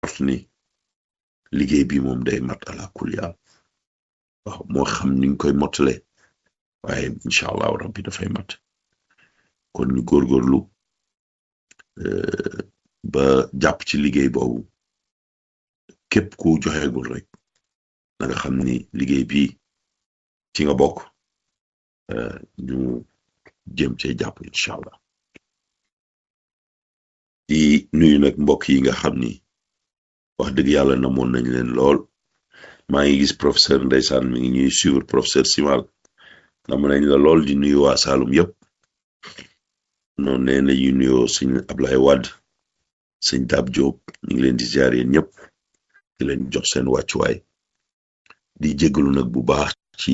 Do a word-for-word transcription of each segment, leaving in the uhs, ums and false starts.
ni liggéey bi moom day mat ala kulli haal waaw moo xam ni ñu koy mottale waaye incha allahu rabbi dafay mat kon ñu góorgóorlu ba jàpp ci liggéey boobu képp ku joxeegul rek na nga xam ni liggéey bi ci nga bokk ñu jëm cee jàpp incha allah di nuyu nag mbokk yi nga xam ni wax dëgg yàlla namoon nañ leen lool maa ngi gis professeur ndeysaan mi ngi ñuy suivre professeur Simal nam nañ la lool di nuyu waa Saalum yëpp noonu nee na ñu nuyoo sëñ Ablaye Wade sëñ Dab Diop ñu ngi leen di ziar yéen ñëpp di leen jox seen wàccuwaay di jégalu nag bu baax ci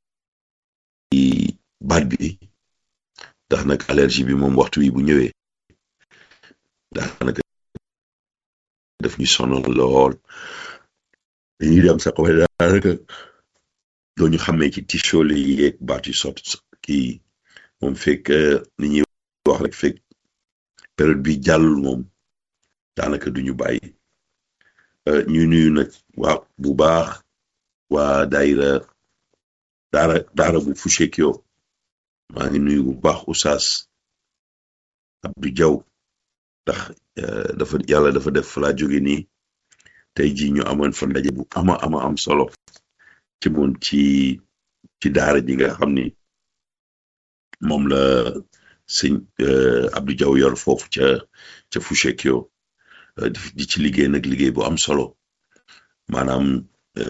baat bi ndax nag allergie bi moom waxtu wi bu ñëwee daanaka daf ñu sonal lool dañuy dem sax waaye daanaka doo ñu xamee ci tichooli yi yeeg baat yu sot kii moom fekk ni ñuy wax rek fekk période bi jàllul moom daanaka duñu bàyyi ñu nuyu nag waa bu baax waa daayira daara daara bu Fushekyo maa ngi nuyu bu baax Oustaz Abdou Diaw ndax dafa yàlla dafa def fa laa jóge nii tey jii ñu amoon fa ndaje bu ama ama am solo ci moom ci ci daara ji nga xam ni moom la sëñ Abdou Diaw yor foofu ca ca Fushekyo di ci liggéey nag liggéey bu am solo maanaam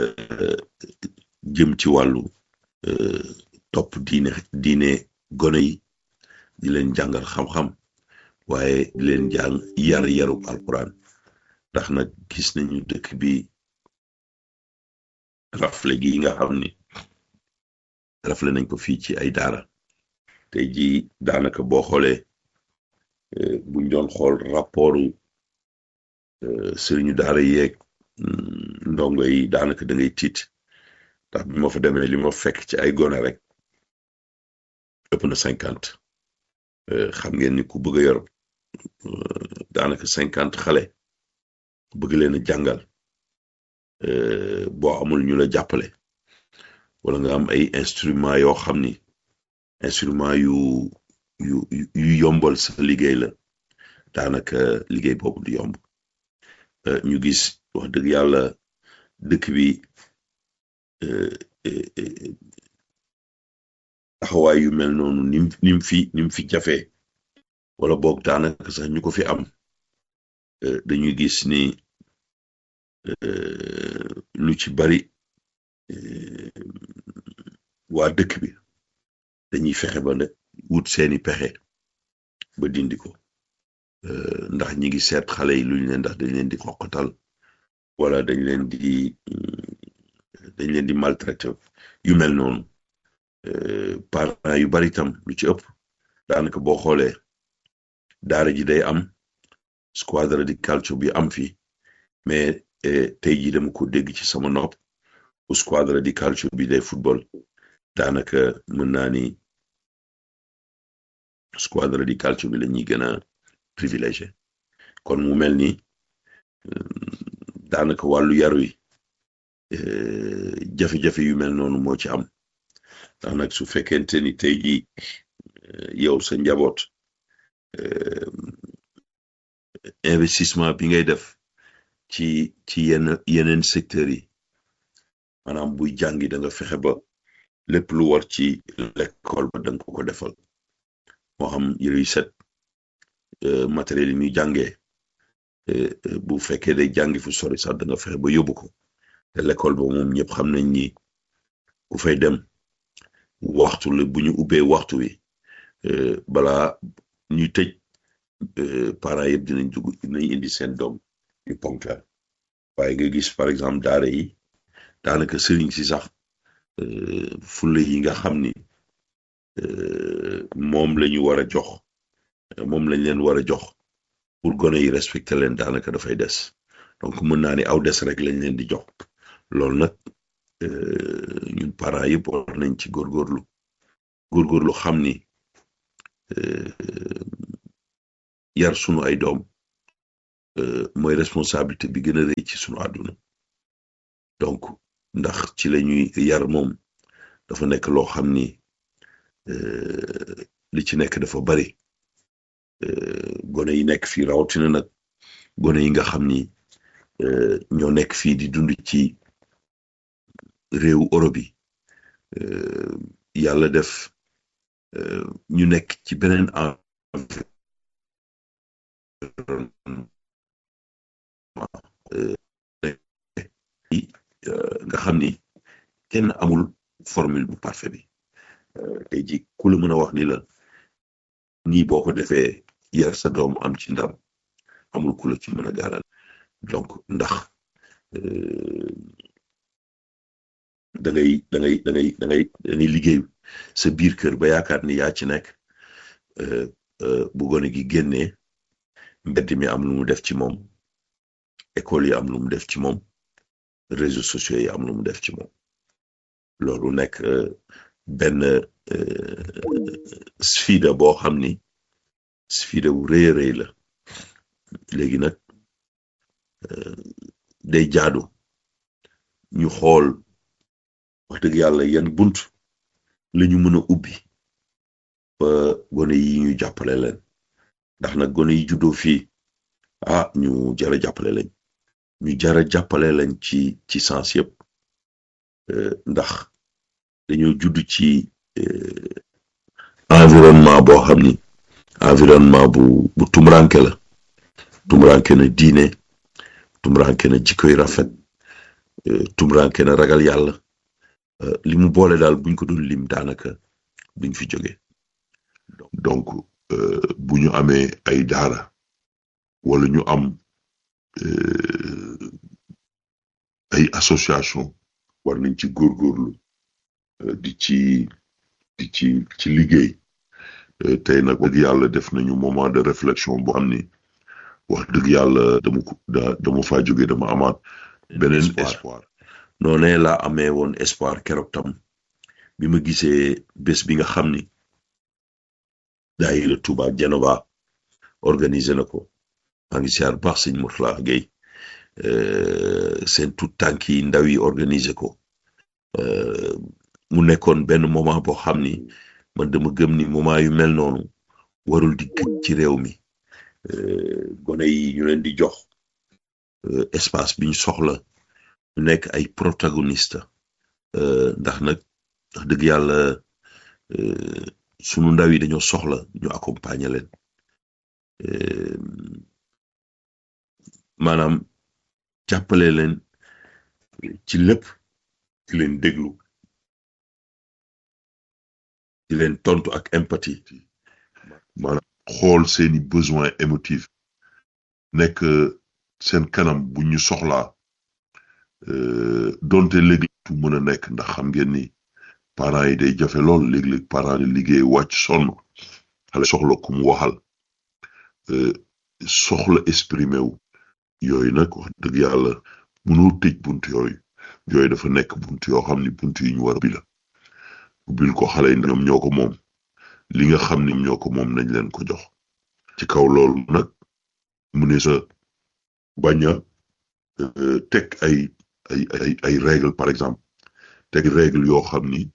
jëm ci wàllu topp diine diine gone yi di leen jàngal xam-xam waaye di leen jàng yar yaru alquran ndax nag gis nañu dëkk bi rafle gi nga xam ni rafle nañ ko fii ci ay daara tey ji daanaka boo xoolee buñ doon xool rapportu sëriñu daara yeeg ndongo yi daanaka da ngay tiit ndax bi ma fa demee li ma fekk ci ay gone rek ëpp na cinquante xam ngeen ni ku bëgg a yor daanaka cinquante xale bëgg leen a jàngal boo amul ñu la jàppale wala nga am ay instrument yoo xam ni instrument yu yu yu yombal sa liggéey la daanaka liggéey boobu du yomb ñu gis wax dëgg yàlla dëkk bi taxawaay yu mel noonu nim nim fi nim fi jafee wala boog daanaka sax ñu ko fi am dañuy gis ni lu ci bari waa dëkk bi dañuy fexe ba ne wut seeni pexe ba dindi ko ndax ñi ngi seet xale yi luñ leen ndax dañ leen di xoqatal wala dañ leen di dañ leen di maltraité yu mel noonu parents yu bari tam lu ci ëpp daanaka boo xoolee daara ji day am squadra di calcio bi am fi mais tey jii dama ko dégg ci sama nopp bu squadra di calcio bi day football daanaka mën naa ni squadra di calcio bi la ñuy gën a privilégié kon mu mel ni daanaka wàllu yaru yi jafe-jafe yu mel noonu moo ci am ndax nag su fekkente ni tey jii yow sa njaboot investissement bi ngay def ci ci yenn yeneen secteurs yi maanaam buy jàngi da nga fexe ba lépp lu war ci l'école ba da nga ko ko defal moo xam yëre yu set matériel yi muy jàngee bu fekkee day jàngi fu sori sax da nga fexe ba yóbbu ko te l'école ba moom ñëpp xam nañ ni ku fay dem waxtu la bu ñu ubbee waxtu wi balaa ñuy tëj parents yëpp dinañ dugg dinañ indi seen doom yu ponctuel waaye nga gis par exemple daara yi daanaka sëriñ si sax fulla yi nga xam ni moom la ñu war a jox moom lañ leen war a jox pour gone yi respecté leen daanaka dafay des donc mën naa ni aw des rek lañ leen di jox loolu nag ñun parents yëpp war nañ ci góorgóorlu góorgóorlu xam ni yar sunu ay doom mooy responsabilité bi gën a rëy ci sunu àdduna donc ndax ci la ñuy yar moom dafa nekk loo xam ni li ci nekk dafa bari gone yi nekk fii rawatina nag gone yi nga xam ni ñoo nekk fii di dund ci réewu Europe yi yàlla def ñu nekk ci beneen nga xam ni kenn amul formule bu parfait bi tey ji ku la mën a wax ni la nii boo ko defee yar sa doom am ci ndam amul ku la ci mën a gaaral donc ndax da ngay da ngay da ngay da ngay da ngay liggéey sa biir kër ba yaakaar ni yaa ci nekk bu gone gi génnee mbedd mi am lu mu def ci moom école yi am lu mu def ci moom réseaux sociaux yi am lu mu def ci moom loolu nekk benn sfida boo xam ni sfida bu rëy a rëy la léegi nag day jaadu ñu xool wax dëgg yàlla yan bunt la ñu mën a ubbi ba gone yi ñu jàppale leen ndax nag gone yi juddoo fii ah ñu jara jàppale lañ ñu jara jàppale lañ ci ci sens yëpp ndax dañoo judd ci environnement boo xam ni environnement bu bu tumuranke la tumuranke na diine tumuranke na jikkoy rafet tumuranke na ragal yàlla li mu boole daal buñ ko doon lim daanaka duñ fi jóge donc bu ñu amee ay daara wala ñu am ay association war nañ ci góorgóorlu di ci di ci ci liggéey tey nag wax dëgg yàlla def nañu moment de réflexion boo xam ni wax dëgg yàlla dama ko dama faa jóge dama amaat beneen espoir noonee laa amee woon espoir keroog tam bi ma gisee bés bi nga xam ni daayira Touba Genova organisé na ko maa ngi siyaar baax sëñ Mourtala Gueye seen tout tànk yi ndaw yi organisé ko mu nekkoon benn moment boo xam ni man dama gëm ni moment yu mel noonu warul di gëj ci réew mi gone yi ñu leen di jox espace bi ñu soxla ñu nekk ay protagoniste ndax nag wax dëgg yàlla sunu ndaw yi dañoo soxla ñu accompagner leen maanaam jàppale leen ci lépp di leen déglu di leen tontu ak empathie maanaam xool seeni besoin émotif nekk seen kanam bu ñu soxlaa donte léegi tu mën a nekk ndax xam ngeen ni parents yi day jafe lool léeg-léeg parents yi liggéey wàcc sonn xale soxla ku mu waxal soxla exprimé wu yooyu nag wax dëgg yàlla mënoo tëj bunt yooyu yooyu dafa nekk bunt yoo xam ni bunt yi ñu war a ubbi la ubbil ko xale yi ñoom ñoo ko moom li nga xam ni ñoo ko moom nañ leen ko jox ci kaw loolu nag mu ne sa bañ a teg ay ay ay ay règle par exemple teg règle yoo xam ni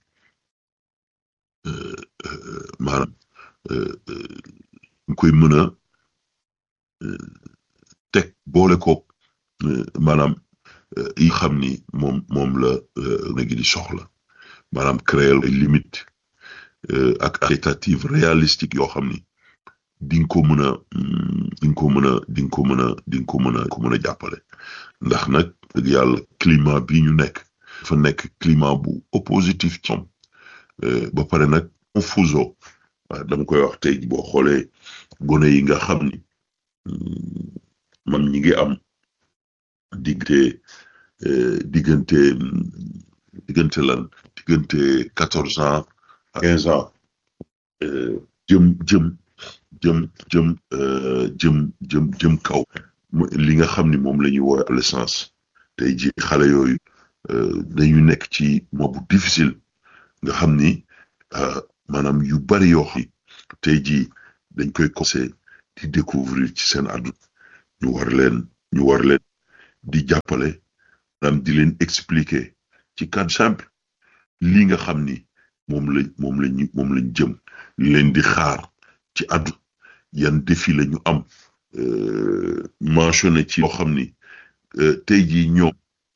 maanaam ñu koy mën a teg boole ko maanaam yi xam ni moom moom la nga gi di soxla maanaam créer ay limite ak qualitative réalistique yoo xam ni di nga ko mën a di nga ko mën a di nga ko mën a di nga ko mën a ko mën a jàppale ndax nag dëgg yàlla climat bii ñu nekk dafa nekk climat bu oppositif ci ñoom ba pare nag confuso dama koy wax tey boo xoolee gone yi nga xam ni man ñi ngi am diggante diggante diggante lan diggante quatorze ans à quinze ans jëm jëm jëm jëm jëm jëm jëm kaw li nga xam ni moom la ñuy woowe adolescence tey ji xale yooyu dañu nekk ci moom bu difficile nga xam ni maanaam yu bari yoo xam tey ji dañ koy commencé di découvrir ci seen àdduna ñu war leen ñu war leen di jàppale maanaam di leen expliquer ci cadre simple lii nga xam ni moom la moom lañ moom lañ jëm leen di xaar ci àddu yan défi la ñu am mentionné ci yoo xam ni tey jii ñoom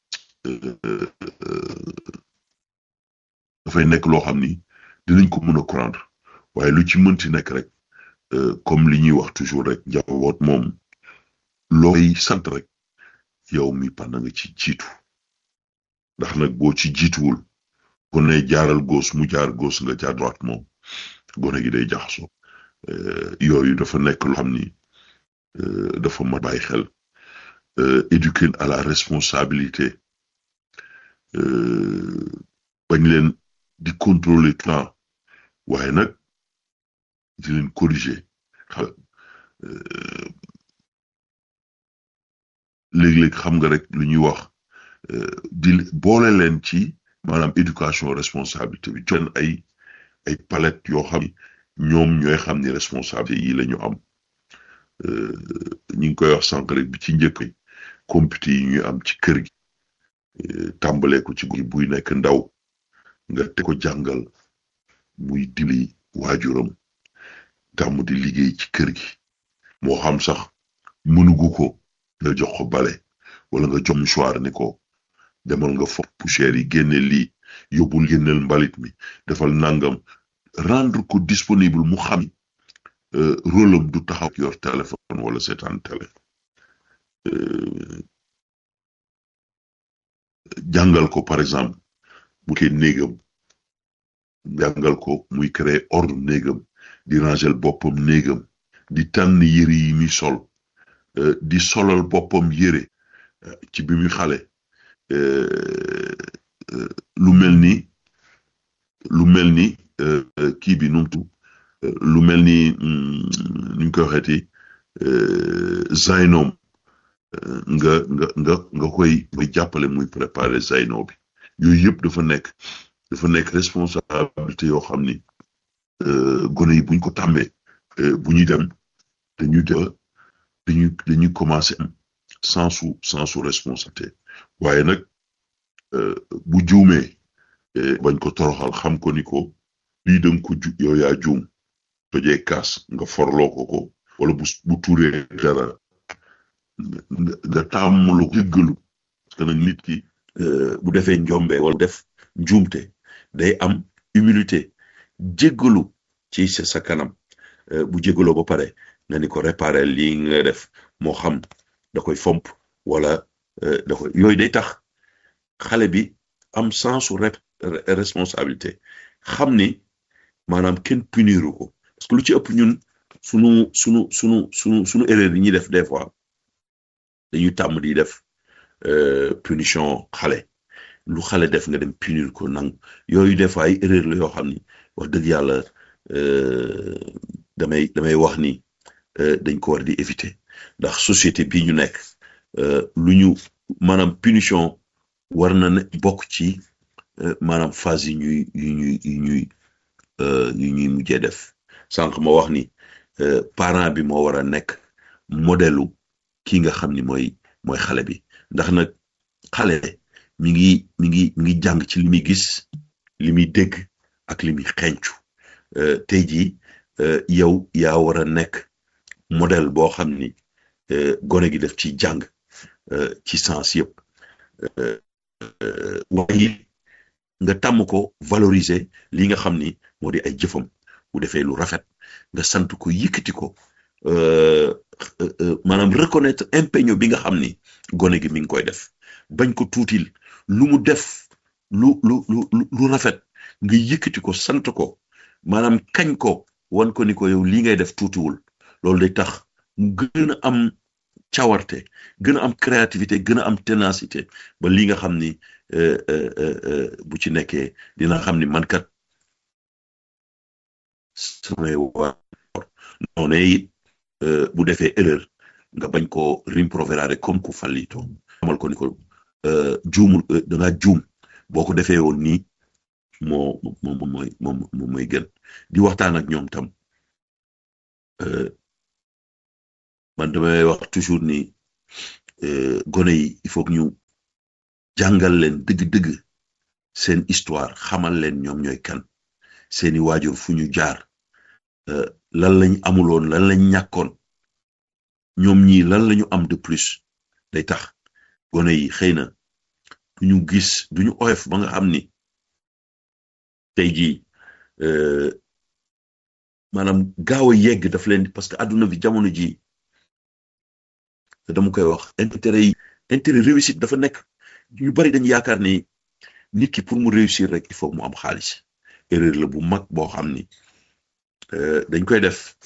dafay nekk loo xam ni dinañ ko mën a comprendre waaye lu ci mënti nekk rek comme li ñuy wax toujours rek njaboot moom looy sant rek yow mi pan nga ci jiitu ndax nag boo ci jiituwul ko ne jaaral gauche mu jaar gauche nga jaar droite moom gone gi day jaxasoo yooyu dafa nekk loo xam ni dafa ma bàyyi xel éduquer à la responsabilité bañ leen di contrôler tout le temps waaye nag di leen corriger léeg-léeg xam nga rek lu ñuy wax di boole leen ci maanaam éducation responsabilité bi jox leen ay ay palette yoo xam ni ñoom ñooy xam ni responsabilité yi la ñu am ñu ngi koy wax sànq rek bi ci njëkk compété yi ñuy am ci kër gi tàmbalee ko ci buy nekk ndaw nga te ko jàngal muy dili waajuram tàmm di liggéey ci kër gi moo xam sax mënugu ko nga jox ko bale wala nga jox mouchoir ni ko demal nga fopp poussière yi génne lii yóbbul génneel mbalit mi defal nangam rendre ko disponible mu xam rôle am du taxaw yor téléphone wala seetaan télé jàngal ko par exemple bu kee néegam jàngal ko muy créer ordre néegam di rangel boppam néegam di tànn yëre yi muy sol di solal boppam yëre ci bi muy xale lu mel ni lu mel ni kii bi numtu lu mel ni nuñ koy waxeeti zaynom nga nga nga nga koy koy jàppale muy préparer zayno bi yooyu yëpp dafa nekk dafa nekk responsabilité yoo xam ni gone yi buñ ko tàmbee bu ñuy dem dañuy de dañuy dañuy commencé am sensu sensu responsabilité waaye nag bu juumee bañ ko toroxal xam ko ni ko lii danga ko ju yow yaa juum tojee kaas nga forloo ko ko wala bu bu tuuree dara nga tàmmlu jéggalu parce que nag nit ki bu defee njombe wala def njuumte day am humilité jéggalu ci sa kanam bu jéggaloo ba pare nga ni ko réparer lii nga def moo xam da koy fomp wala da koy yooyu day tax xale bi am sensu responsabilité xam ni maanaam kenn puniru ko parce que lu ci ëpp ñun sunu sunu sunu sunu sunu erreur yi ñuy def des fois dañuy tàmm di def punition xale lu xale def nga dem punir ko nangu yooyu des fois ay erreur la yoo xam ni wax dëgg yàlla damay damay wax ni dañ ko war di éviter ndax société bii ñu nekk lu ñu maanaam punition war na ne bokk ci maanaam phase yi ñuy yu ñuy yu ñuy yu ñuy mujjee def sànq ma wax ni parent bi moo war a nekk modèlu kii nga xam ni mooy mooy xale bi ndax nag xale mi ngi mi ngi mi ngi jàng ci li muy gis li muy dégg ak li muy xencu tey jii yow yaa war a nekk modèle boo xam ni gone gi def ci jàng ci sens yëpp waaye nga tàmm ko valoriser li nga xam ni moo di ay jëfam bu defee lu rafet nga sant ko yëkkati ko maanaam reconnaître empeño bi nga xam ni gone gi mi ngi koy def bañ ko tuutil lu mu def lu lu lu lu rafet nga yëkkati ko sant ko maanaam kañ ko wan ko ni ko yow lii ngay def tuutiwul loolu day tax mu gën a am cawarte gën a am créativité gën a am ténacité ba li nga xam ni bu ci nekkee dina xam ni man kat samay waa noonu it bu defee erreur nga bañ ko rimproverare comme ku fallito amal ko ni ko juumul da ngaa juum boo ko defee woon nii moo moom mooy moom moom mooy gën di waxtaan ak ñoom tam man damay wax toujours ni gone yi il faut que ñu jàngal leen dëgg-dëgg seen histoire xamal leen ñoom ñooy kan seeni waajur fu ñu jaar lan lañ amuloon lan lañ ñàkkoon ñoom ñii lan lañu am de plus day tax gone yi xëy na duñu gis duñu oyof ba nga xam ni tey jii maanaam gaaw a yegg daf leen parce que àdduna bi jamono ji dama koy wax intérêt yi intérêt réussite dafa nekk ñu bari dañu yaakaar ni nit ki pour mu réussir rek il faut mu am xaalis erreur la bu mag boo xam ni dañ koy def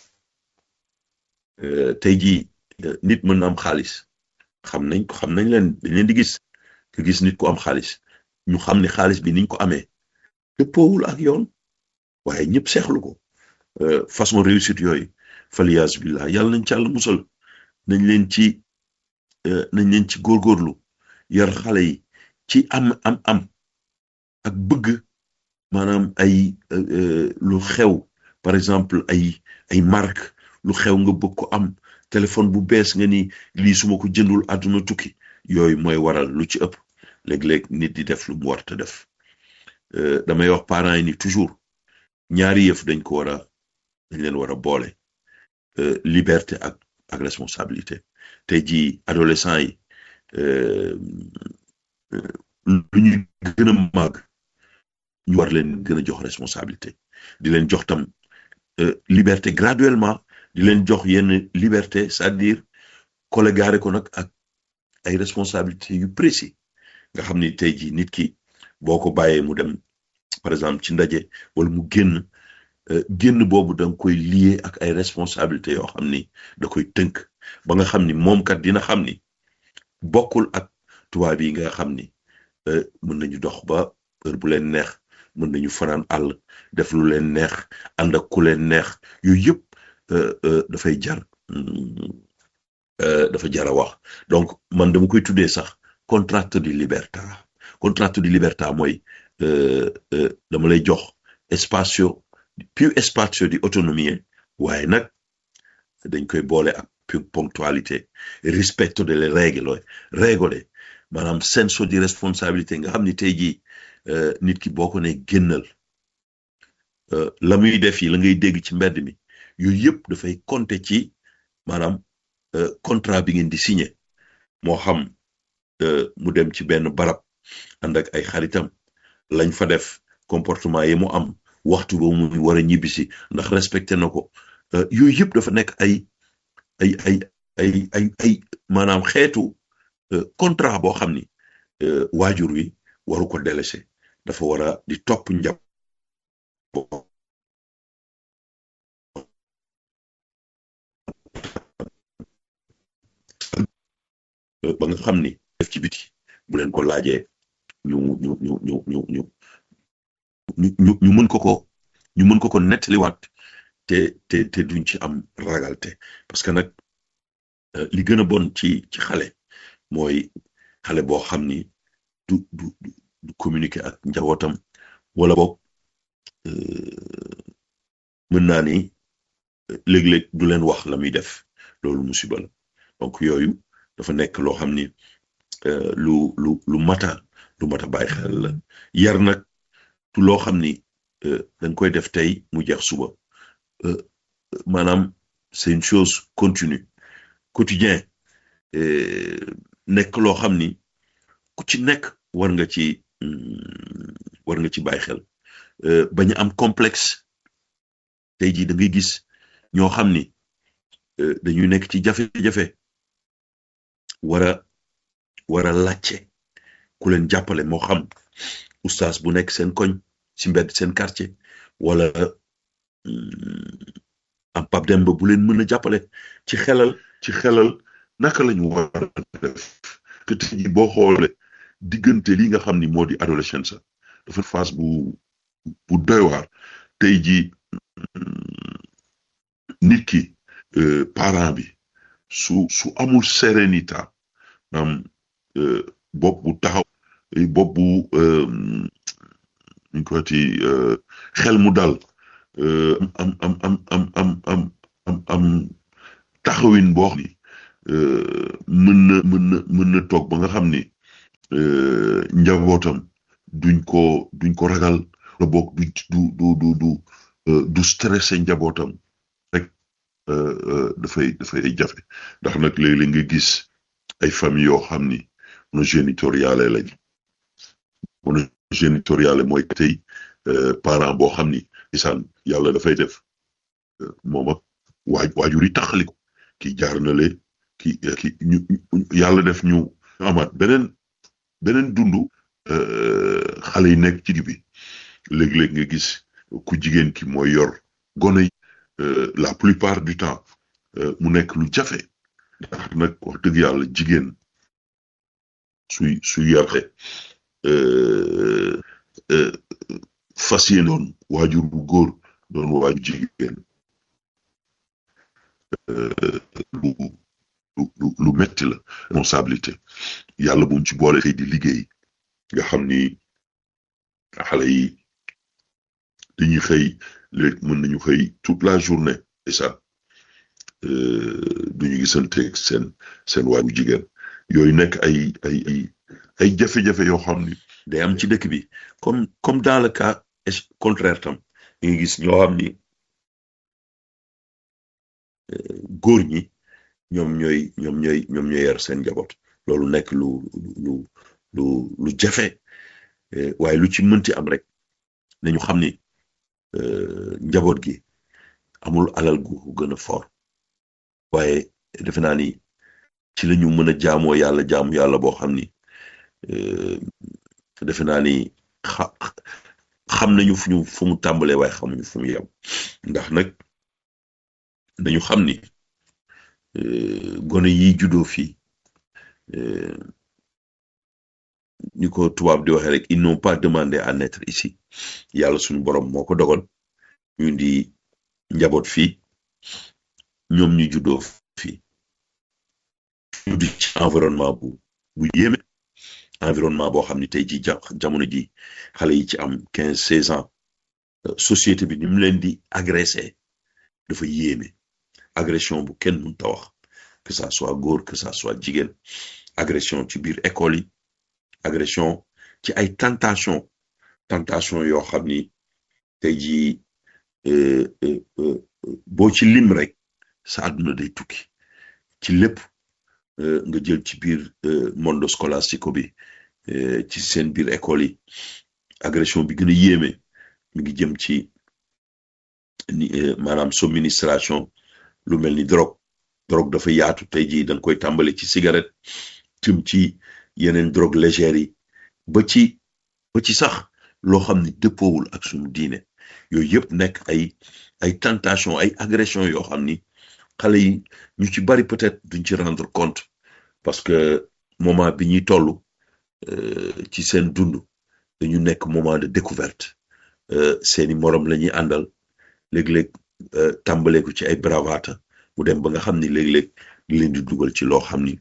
tey jii nit mën na am xaalis xam nañ ko xam nañ leen dañ leen di gis nga gis nit ku am xaalis ñu xam ni xaalis bi niñ ko amee dëppoowul ak yoon waaye ñëpp seexlu ko façon réussite yooyu faliyaas billah yàlla nañ ci àll musal nañ leen ci nañ leen ci góorgóorlu yar xale yi ci am am am ak bëgg maanaam ay lu xew par exemple ay ay marque lu xew nga bëgg ko am téléphone bu bees nga ni lii su ma ko jëndul àdduna tukki yooyu mooy waral lu ci ëpp léeg-léeg nit di def lu mu war te def damay wax parents yi ni toujours ñaari yëf dañ ko war a dañ leen war a boole liberté ak ak responsabilité tey jii adolescent yi lu ñu gën a màgg ñu war leen gën a jox responsabilité di leen jox tam liberté graduellement di leen jox yenn liberté c'est-à-dire collégaare ko nag ak ay responsabilités yu précis nga xam ni tey jii nit ki boo ko bàyyee mu dem par exemple ci ndaje wala mu génn génn boobu da nga koy lié ak ay responsabilités yoo xam ni da koy tënk ba nga xam ni moom kat dina xam ni bokkul ak tubaab yi nga xam ni mën nañu dox ba heure bu leen neex mën nañu fanaan àll def lu leen neex ànd ak ku leen neex yooyu yëpp dafay jar dafa jar a wax donc man dama koy tuddee sax contratto di libertà contratto di libertà mooy dama lay jox spazio più spazio di autonomie waaye nag dañ koy boole ak più ponctualité rispetto delle regole regole maanaam senso di responsabilité nga xam ni tey jii nit ki boo ko ne génnal la muy def yi la ngay dégg ci mbedd mi yooyu yëpp dafay compter ci maanaam contrat bi ngeen di signé moo xam mu dem ci benn barab ànd ak ay xaritam lañ fa def comportement yi mu am waxtu ba mu war a ñibbisi ndax respecté na ko yooyu yëpp dafa nekk ay ay ay ay ay ay maanaam xeetu contrat boo xam ni waajur wi waru ko délaissé dafa war a di topp njab ba nga xam ni def ci biti bu leen ko laajee ñu ñu ñu ñu ñu ñu ñu ñu mën ko ko ñu mën ko ko nettaliwaat te te te duñ ci am ragalte parce que nag li gën a bon ci ci xale mooy xale boo xam ni du du du communiquer ak njabootam wala boog mën naa ni léeg-léeg du leen wax la muy def loolu musiba la donc yooyu dafa nekk loo xam ni lu lu lu mata lu mata bàyyi xel la yar nag tu loo xam ni dañ koy def tey mu jeex suba maanaam c'est une chose continue quotidien nekk loo xam ni ku ci nekk war nga ci war nga ci bàyyi xel bañ a am complexe tey jii da ngay gis ñoo xam ni dañuy nekk ci jafe-jafe war a war a làcce ku leen jàppale moo xam oustaz bu nekk seen koñ ci mbedd seen quartier wala am Pape Demba bu leen mën a jàppale ci xelal ci xelal naka lañu war a def que tey jii boo xoolee diggante li nga xam ni moo di adolescence dafa phase bu bu doy waar tey jii nit ki parent bi su su amul sérénité am bopp bu taxaw bopp bu ñu ko ci xel mu dal am am am am am am am am taxawin boo xam ni mën na mën na mën na toog ba nga xam ni njabootam duñ ko duñ ko ragal la bokk du du du du du du stressé njabootam rek dafay dafay jafe ndax nag léeg-léeg nga gis ay famille yoo xam ni monogénitoriale lañ monogénitoriale mooy tey parent boo xam ni isaan yàlla dafay def moom ak waaj waajur yi taxali ko kii jaar na le ki ki ñu yàlla def ñu amaat beneen beneen dundu xale yi nekk ci bi léeg-léeg nga gis ku jigéen ki mooy yor gone yi la plupart du temps mu nekk lu jafe ndax nag wax dëgg yàlla jigéen suy suy yarte fas yéene doon waajur bu góor doon waajur jigéen lu lu lu metti la responsabilité yàlla bu mu ci boole xëy di liggéey nga xam ni xale yi dañuy xëy léegi mën nañu xëy toute la journée et ça duñu gisanteeg seen seen waaju jigéen yooyu nekk ay ay ay ay jafe-jafe yoo xam ni day am ci dëkk bi comme comme dans le cas contraire tam ñu ngi gis ñoo xam ni góor ñi ñoom ñooy ñoom ñooy ñoom ñooy yar seen njaboot loolu nekk lu lu lu lu jafe waaye lu ci mënti am rek nañu xam ni njaboot gi amul alal gu gën a fort waaye defe naa ni ci la ñu mën a jaamoo yàlla jaamu yàlla boo xam ni defe naa ni xa xam nañu fu ñu fu mu tàmbalee waaye xamuñu fu mu yem ndax nag nañu xam ni gone yi juddoo fii ni ko tubaab di waxee rek ils n'ont pas demandé à naître ici yàlla suñu borom moo ko dogal ñu di njaboot fii ñoom ñu juddoo fii ñu di ci environnement bu bu yéeme environnement boo xam ni tey ji jamono ji xale yi ci am quinze seize ans société bi ni mu leen di agressé dafa yéeme agression bu kenn mënta wax que ça soit góor que ça soit jigéen agression ci biir école yi agression ci ay tentation tentation yoo xam ni tey jii boo ci lim rek sa àdduna day tukki ci lépp nga jël ci biir monde scolastico bi ci seen biir école yi agression bi gën a yéeme mi ngi jëm ci ni maanaam subministration lu mel ni drogue drogue dafa yaatu tey jii da nga koy tàmbale ci cigarette tim ci yeneen drogue légère yi ba ci ba ci sax loo xam ni dëppoowul ak suñu diine yooyu yëpp nekk ay ay tentation ay agression yoo xam ni xale yi ñu ci bari peut-être duñ ci rendre compte parce que moment bi ñuy toll ci seen dund dañu nekk moment de découverte seeni morom la ñuy àndal léeg-léeg tàmbalee ko ci ay bravata mu dem ba nga xam ni léeg-léeg di leen di dugal ci loo xam ni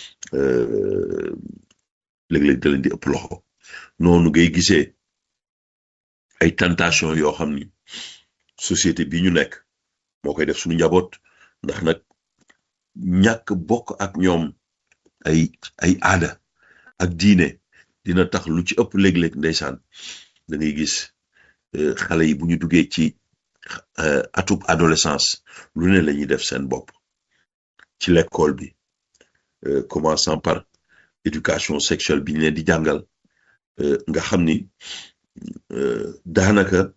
léeg-léeg da leen di ëpp loxo noonu ngay gisee ay tentation yoo xam ni société bi ñu nekk moo koy def suñu njaboot ndax nag ñàkk bokk ak ñoom ay ay aada ak diine dina tax lu ci ëpp léeg-léeg ndeysaan da ngay gis xale yi bu ñu duggee ci atub adolescence lu ne la ñuy def seen bopp ci l'école bi commençant par éducation sexuelle bi ñu leen di jàngal nga xam ni daanaka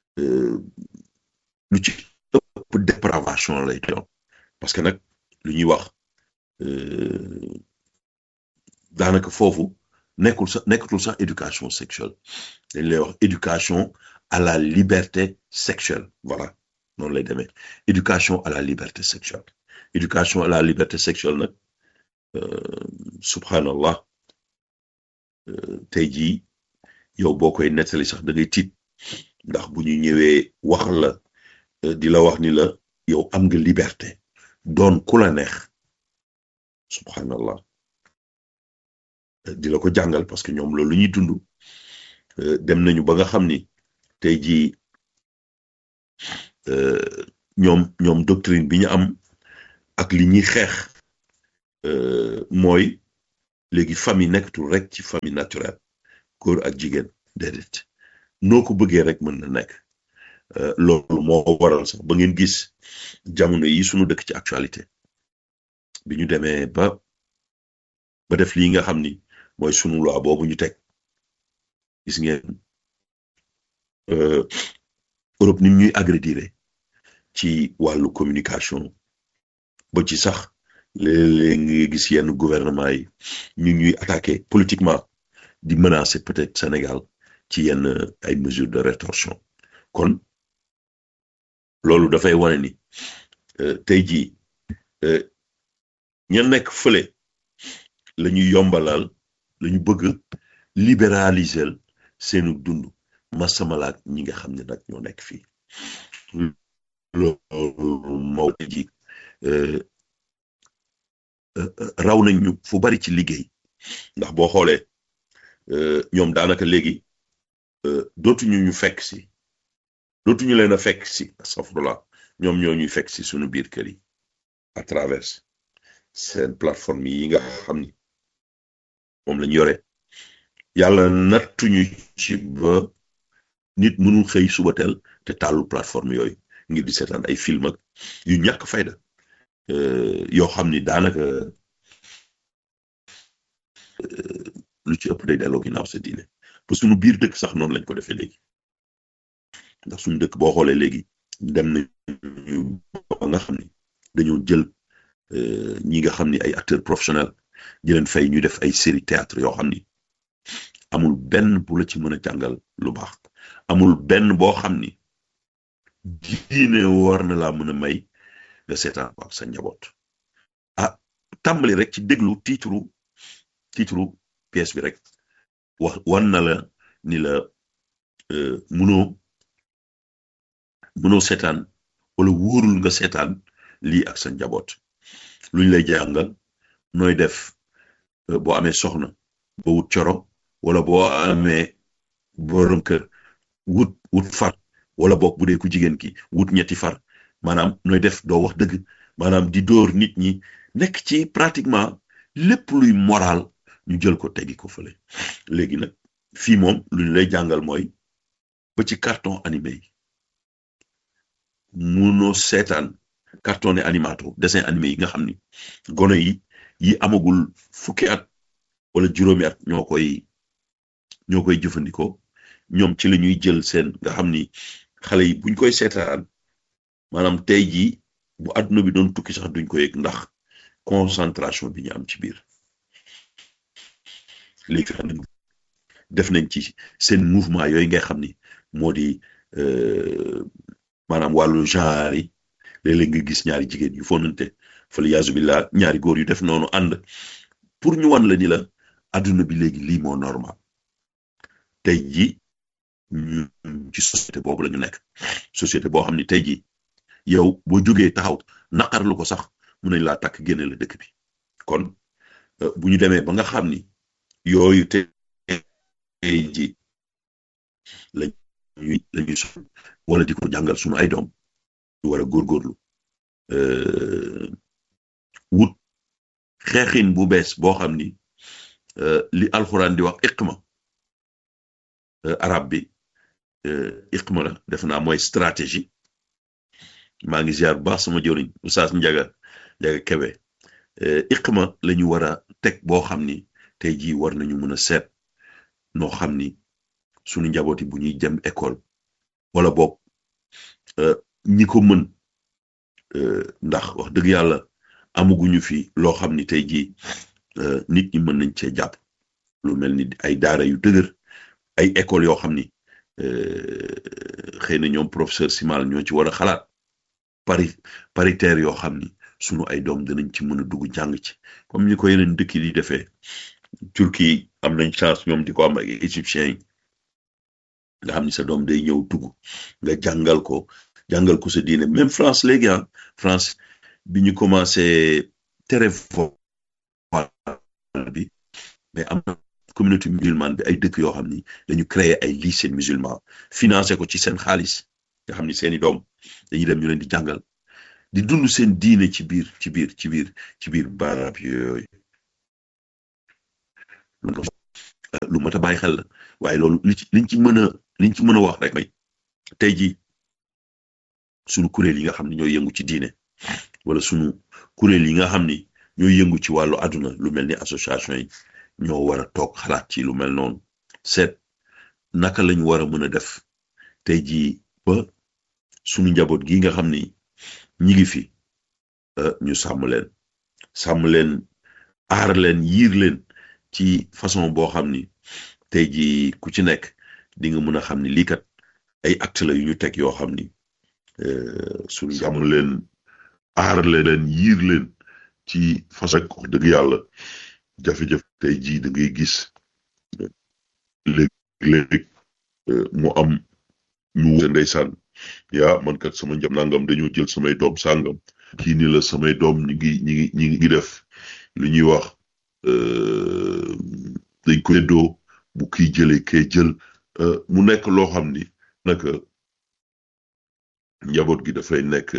lu ci ëpp dépravation lay doon parce que nag lu ñuy wax daanaka foofu nekkul sax nekkatul sax éducation sexuelle dañ lay wax éducation à la liberté sexuelle voilà noonu lay demee éducation à la liberté sexuelle éducation à la liberté sexuelle nag subhanallah tey jii yow boo koy nettali sax da ngay tiit ndax bu ñu ñëwee wax la di la wax ni la yow am nga liberté doon ku la neex subhanallah di la ko jàngal parce que ñoom loolu ñuy dund dem nañu ba nga xam ni tey jii ñoom ñoom doctrine bi ñu am ak li ñuy xeex euh, mooy léegi famille nekkatul rek ci famille naturelle góor ak jigéen déedéet noo ko bëggee rek mën na nekk euh, loolu moo waral sax ba ngeen gis jamono yi sunu dëkk ci actualité bi ñu demee ba ba def lii nga xam ni mooy sunu loi boobu ñu teg gis ngeen euh, Europe ni ñuy agrédir ci wàllu communication ba ci sax léeg-léeg nga gis yenn gouvernement yi ñu ñuy attaqué politiquement di menacer peut-être Sénégal ci yenn ay mesures de rétorsion kon loolu dafay wane ni tey jii ña nekk fële la ñuy yombalal la ñu bëgg libéraliser seenu dund masamalaak ñi nga xam ne nag ñoo nekk fii loolu moo ji raw nañ ñu fu bari ci liggéey ndax boo xoolee ñoom daanaka léegi dootuñu ñu fekk si dootuñu leen a fekk si astafurlah ñoom ñoo ñuy fekk si suñu biir kër yi à travers seen plateforme yi nga xam ni moom lañ yore yàlla nattuñu ci ba nit mënul xëy suba teel te tàllu plateforme yooyu ngir di seetaan ay film ak yu ñàkk fayda yoo xam ni daanaka lu ci ëpp day delloo ginnaaw sa diine ba suñu biir dëkk sax noonu lañ ko defee léegi ndax suñu dëkk boo xoolee léegi dem nañu ba nga xam ni dañoo jël ñi nga xam ni ay acteurs professionnels di leen fay ñu def ay série théâtre yoo xam ni amul benn bu la ci mën a jàngal lu baax amul benn boo xam ni diine war na laa mën a may nga seetaan ak sa njaboot ah tàmbali rek ci déglu titre titre pièce bi rek wax wan na la ni la mënoo mënoo seetaan wala wóorul nga seetaan lii ak sa njaboot luñ lay jàngal nooy def boo amee soxna ba wut coro wala boo amee borom kër wut wut far wala boog bu dee ku jigéen ki wut ñetti far maanaam nooy def doo wax dëgg maanaam di dóor nit ñi nekk ci pratiquement lépp luy moral ñu jël ko teggi ko fële léegi nag fii moom lu ñu lay jàngal mooy ba ci carton animé yi munoo seetaan carton animato dessin animé yi nga xam ni gone yi yi amagul fukki at wala juróomi at ñoo koy ñoo koy jëfandikoo ñoom ci la ñuy jël seen nga xam ni xale yi buñ koy seetaan maanaam tey jii bu adduna bi doon tukki sax duñ ko yëg ndax concentration bi ñu am ci biir léegi def nañ ci seen mouvement yooyu ngay xam ni moo di maanaam wàllu genre yi léeg-léeg nga gis ñaari jigéen yu fonante fal yaasu billah ñaari góor yu def noonu ànd pour ñu wan la ni la adduna bi léegi lii moo normal tey jii ñu ci société boobu la ñu nekk société boo xam ni tey jii yow boo jógee taxaw naqarlu ko sax mun nañ laa takk génne la dëkk bi kon bu ñu demee ba nga xam ni yooyu tey jii lañuy lañuy so wala di ko jàngal suñu ay doom ñu war a góorgóorlu wut xeexin bu bees boo xam ni li alxuraan di wax iqma arab bi iqma la def naa mooy stratégie maa ngi ziar bu baax sama jëriñ Oustaz Njaga Njaga Kebe iqma la ñu war a teg boo xam ni tey jii war nañu mën a seet noo xam ni suñu njabooti bu ñuy dem école wala boog ñi ko mën ndax wax dëgg yàlla amaguñu fi loo xam ni tey jii nit ñi mën nañ cee jàpp lu mel ni ay daara yu dëgër ay école yoo xam ni xëy na ñoom professeur Simal ñoo ci war a xalaat pari paritaire yoo xam ni sunu ay doom dinañ ci mën a dugg jàng ci comme ni ko yeneen dëkk yi di defee Turquie am nañ chance ñoom di ko am ak égyptiens yi nga xam ni sa doom day ñëw dugg nga jàngal ko jàngal ko sa diine même France léegi ah France bi ñu commencé tere voile bi mais am na communauté musulmane bi ay dëkk yoo xam ni dañu créer ay lycée musulman financé ko ci seen xaalis nga xam ni seeni doom dañuy dem ñu leen di jàngal di dund seen diine ci biir ci biir ci biir ci biir barab yooyu lu mat a bàyyi xel la waaye loolu li ci liñ ci mën a liñ ci mën a wax rek may tey ji sunu kuréel yi nga xam ne ñooy yëngu ci diine wala sunu kuréel yi nga xam ni ñooy yëngu ci wàllu àdduna lu mel ni association yi ñoo war a toog xalaat ci lu mel noonu seet naka lañ war a mën a def tey jii ba sunu njaboot gi nga xam ni ñi ngi fi ñu sàmm leen sàmm leen aar leen yiir leen ci façon boo xam ni tey jii ku ci nekk di nga mën a xam ni lii kat ay acte la yu ñu teg yoo xam ni sunu sàmm leen aar leen yiir leen ci façon wax dëgg yàlla jafe-jafe tey jii da ngay gis léeg-léeg mu am ñu wute ndeysaan yaa man kat sama njab nangam dañoo jël samay doom sàngam kii ni la samay doom ñi ngi ñi ngi ñi ngi def lu ñuy wax dañ ko doo bu kii jëlee kee jël mu nekk loo xam ni naka njaboot gi dafay nekk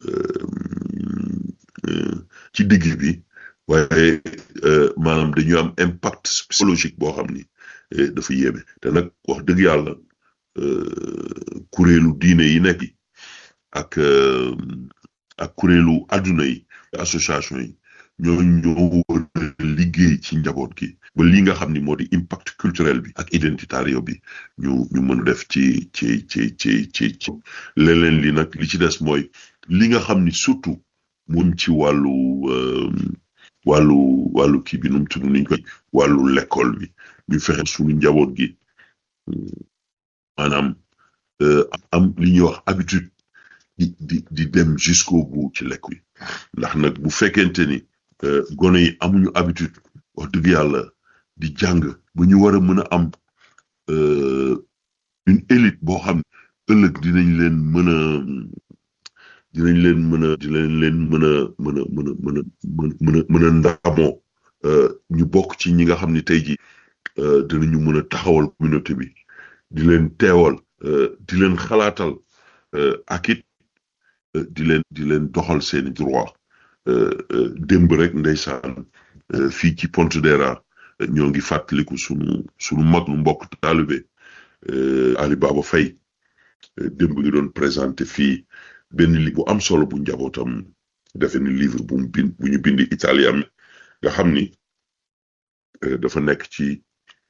ci digg bi waaye maanaam dañu am impact psychologique boo xam ni dafa yéeme te nag wax dëgg yàlla kuréelu diine yi nekk ak ak kuréelu adduna yi association yi ñoo ñoo war a liggéey ci njaboot gi ba li nga xam ni moo di impact culturel bi ak identitaire bi ñu ñu mën a def ci ci ci ci ci ci leneen li nag li ci des mooy li nga xam ni surtout moom ci wàllu wàllu wàllu kii bi nu mu tudd niñ koy wàllu l'école bi ñu fexe suñu njaboot gi maanaam am li ñuy wax habitude di di di dem jusqu'au bout ci lekk wi ndax nag bu fekkente ni gone yi amuñu habitude wax dëgg yàlla di jàng ba ñu war a mën a am une élite boo xam ne ëllëg dinañ leen mën a dinañ leen mën a dinañ leen mën a mën a mën a mën a mën a mën a ndamoo ñu bokk ci ñi nga xam ne tey ji dinañu mën a taxawal communauté bi di leen teewal di leen xalaatal ak it di leen di leen doxal seeni droit démb rek ndeysaan fii ci Pontedera ñoo ngi fàttaliku sunu sunu mag lu mbokk taalibe Ali Baba Faye démb ngi doon présenté fii benn li bu am solo bu njabootam defe ni livre bu mu bind bu ñu bindi italien nga xam ni dafa nekk ci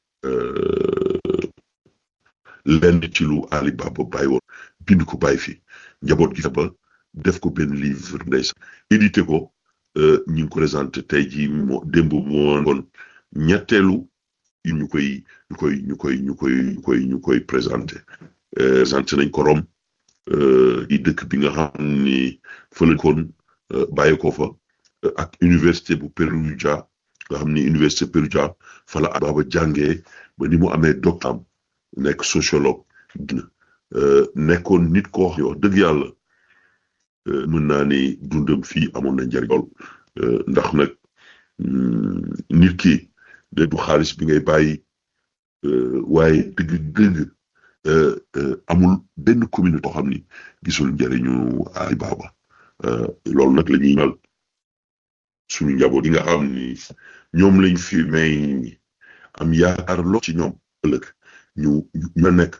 lenn ci lu Ali Baba bàyyi woon bind ko bàyyi fi njaboot gi ba def ko benn livre ndeysaan édité ko ñu ngi ko présenté tey jii moo démb moo woon ñetteelu ñu koy ñu koy ñu koy ñu koy ñu koy ñu koy présenté présenté nañ ko Rome yi dëkk bi nga xam ni fa lañ koon bàyyi ko fa ak université bu Perugia nga xam ni université Perugia fa la Baba jàngee ba ni mu amee doctorat nekk sociologue nekkoon nit koo xam wax dëgg yàlla mën naa ni dundam fii amoon na njariñ lool ndax nag nit ki de du xaalis bi ngay bàyyi waaye dëgg-dëgg amul benn communauté boo xam ni gisul njariñu Ali Baba loolu nag la ñuy ñal suñu njaboot yi nga xam ni ñoom lañ fi may am yaakaar lool ci ñoom ëllëg ñu ñu nekk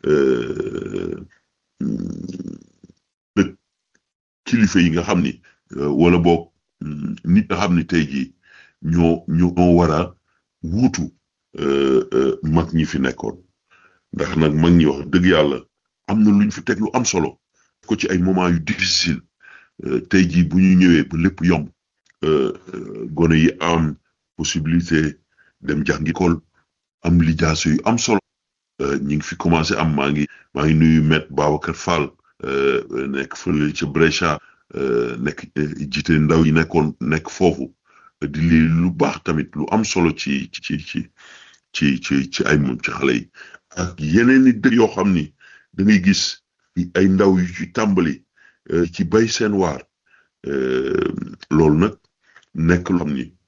kilifa yi nga xam ni wala boog nit nga xam ni tey jii ñoo ñoo war a wuutu mag ñi fi nekkoon ndax nag mag ñi wax dëgg yàlla am na luñ fi teg lu am solo ko ci ay moment yu difficile tey jii bu ñu ñëwee ba lépp yomb gone yi am possibilité dem jàngi école am lijaasa yu am solo ñi ngi fi commencé am maa ngi maa ngi nuyu Maître Babacar Fall nekk fële ci Brescia nekk jiite ndaw yi nekkoon nekk foofu di lii lu baax tamit lu am solo ci ci ci ci ci ci ay moom ci xale yi ak yeneen i dëkk yoo xam ni da ngay gis ay ndaw yu ci tàmbali ci bay seen waar loolu nag nekk loo xam ni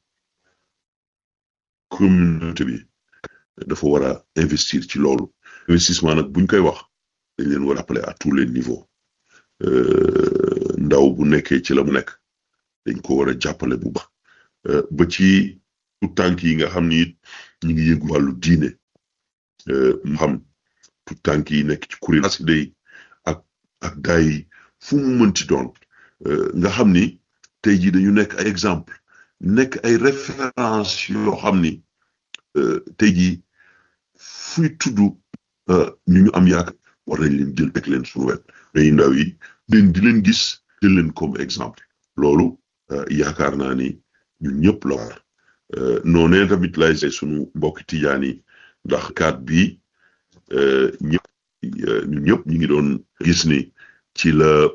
communauté bi dafa war a investir ci loolu investissement nag buñ koy wax dañ leen war a appeler à tous les niveaux ndaw bu nekkee ci la mu nekk dañ ko war a jàppale bu baax ba ci tout tànk yi nga xam ni it ñu ngi yëngu wàllu diine mu xam tout tànk yi nekk ci kuréel xasida yi ak ak daay yi fu mu mënti doon nga xam ni tey jii dañu nekk ay exemple nekk ay référence yoo xam ni tey jii fuy tudd ñu ñu am yaakaar war nañ leen jël teg leen suñu wet mais ndaw yi leen di leen gis jël leen comme exemple loolu yaakaar naa ni ñun ñëpp la war noonee tamit lay say sunu mbokki tijaan yi ndax kaat bi ñëpp ñun ñëpp ñu ngi doon gis ni ci la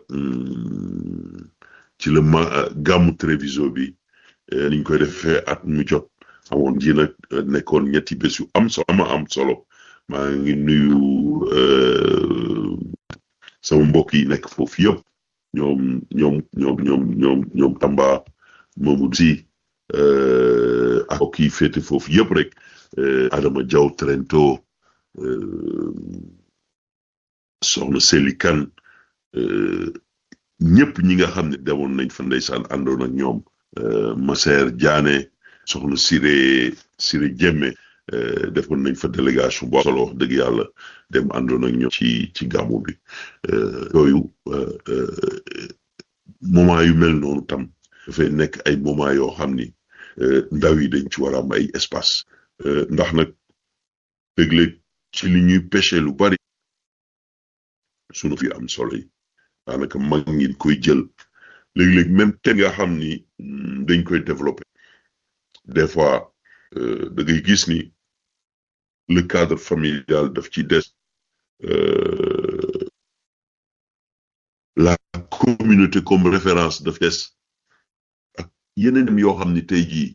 ci la ma gàmmu Treviso bi niñ koy defee at mu jot amoon ji nag nekkoon ñetti bés yu am solo ama am solo maa ngi nuyu sama mbokk yi nekk foofu yëpp ñoom ñoom ñoom ñoom ñoom ñoom Tamba Mamadou Si ak mbokk yi féete foofu yëpp rek Adama Diaw Trento soxna Seli Kan ñëpp ñi nga xam ne demoon nañ fa ndeysaan àndoon ak ñoom Maser Diané soxna Siré Siré Jemme defoon nañ fa délégation boo solo wax dëgg yàlla dem àndoon ak ñoom ci ci gàmmu bi yooyu moment yu mel noonu tam dafay nekk ay moment yoo xam ni ndaw yi dañ ci war a am ay espace ndax nag léeg-léeg ci li ñuy pêché lu bari sunu fi am solo yi daanaka mag ñi koy jël léeg-léeg même te nga xam ni dañ koy développé des fois da ngay gis ni le cadre familial daf ci des la communauté comme référence daf des ak yeneen yoo xam ni tey jii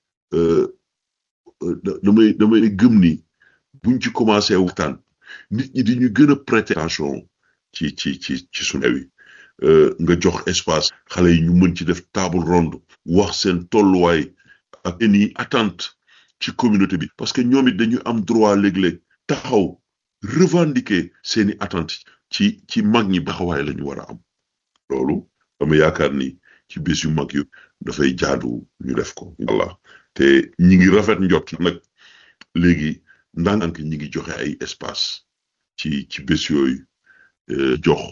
damay damay gëm ni buñ ci commencé waxtaan nit ñi di ñu gën a prêter attention ci ci ci ci suñu yi nga jox espace xale yi ñu mën ci def table ronde wax seen tolluwaay ak seeni attente ci communauté bi parce que ñoom it dañu am droit léeg-léeg taxaw revendiquer seeni attente ci ci mag ñi baxawaay la ñu war a am loolu dama yaakaar ni ci bés yu mag yu dafay jaadu ñu def ko Allah te ñi ngi rafet njort nag léegi ndànk ñi ngi joxe ay espace ci ci bés yooyu jox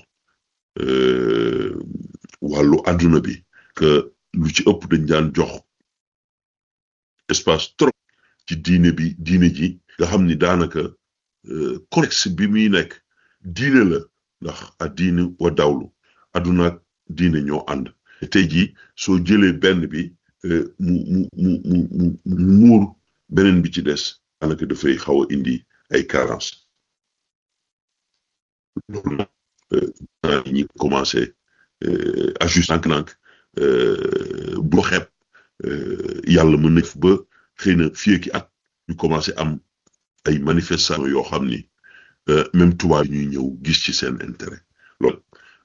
wàllu àdduna bi que lu ci ëpp dañ daan jox espace trop ci diine bi diine ji nga xam ni daanaka contexte bi muy nekk diine la ndax a diine wa dawlu àdduna ak diine ñoo ànd tey jii soo jëlee benn bi mu mu mu mu mu muur beneen bi ci des daanaka dafay xaw a indi ay carence loolu nag ñi commencé ajuste nànk-nànk bu xeeb yàlla mën na ba xëy na fii ki at ñu commencé am ay manifestation yoo xam ni même tubaab ñuy ñëw gis ci seen intérêt loolu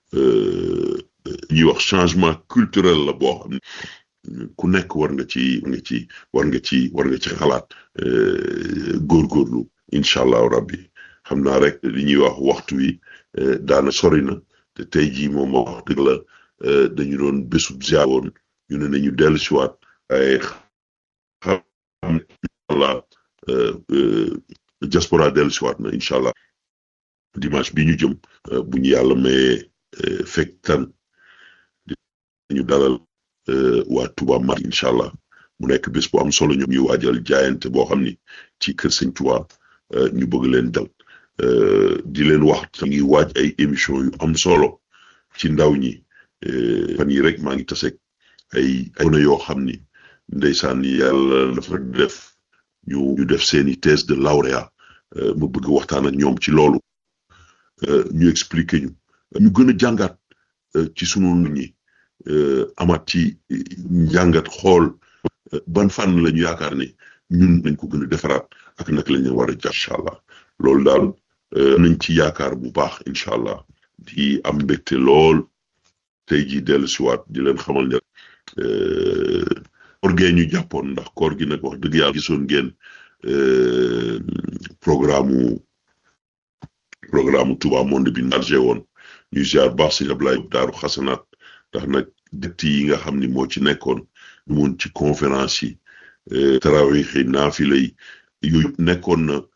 ñuy wax changement culturel la boo xam ne ku nekk war nga ci war nga ci war nga ci war nga ci xalaat góorgóorlu incha allahu rabbi xam naa rek li ñuy wax waxtu wi daana sori na te tey jii moom wax dëgg la dañu doon bésub ziar woon ñu ne nañu dellu si waat ay xam allah diaspora dellu si waat na incha allah dimanche bi ñu jëm bu ñu yàlla mayee fekk tan ñu dalal waa Touba mar incha allah mu nekk bés bu am solo ñoom ñuy waajal jaayante boo xam ni ci kër Sëñ Touba ñu bëgg leen dal di leen wax ngi waaj ay émission yu am solo ci ndaw ñi fan yi rek maa ngi taseeg ay ay yoo xam ni ndeysaan yàlla dafa def ñu ñu def seeni thèse de lauréat ma bëgg waxtaan ak ñoom ci loolu ñu expliquer ñu ñu gën a jàngaat ci sunu nit ñi amaat ci njàngat xool ban fànn la ñu yaakaar ne ñun nañ ko gën a defaraat ak naka lañ leen war a jàpp incha allah loolu daal nañ ci yaakaar bu baax incha allah di am mbégte lool tey jii dellu siwaat di leen xamal ne koor gee ñu jàppoon ndax koor gi nag wax dëgg yàlla gisoon ngeen programme programme Touba Monde bi nargé woon ñuy ziar baax si Ablaye Daaru Xasanaat tax nag dëtt yi nga xam ni moo ci nekkoon ñu mun ci conférence yi tarawix yi naafila yi yooyu nekkoon na